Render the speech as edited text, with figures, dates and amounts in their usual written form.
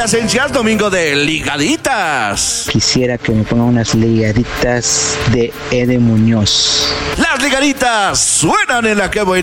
Plasencias, domingo de ligaditas. Quisiera que me pongan unas ligaditas de Ede Muñoz. Las ligaditas suenan en la que buena.